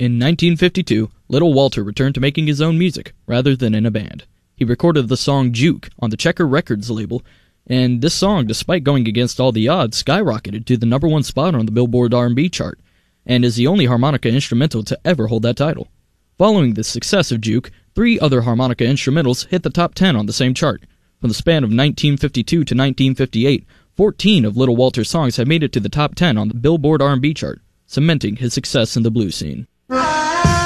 In 1952, Little Walter returned to making his own music, rather than in a band. He recorded the song Juke on the Checker Records label, and this song, despite going against all the odds, skyrocketed to the #1 spot on the Billboard R&B chart, and is the only harmonica instrumental to ever hold that title. Following the success of Juke, 3 other harmonica instrumentals hit the top 10 on the same chart. From the span of 1952 to 1958, 14 of Little Walter's songs have made it to the top 10 on the Billboard R&B chart, cementing his success in the blues scene.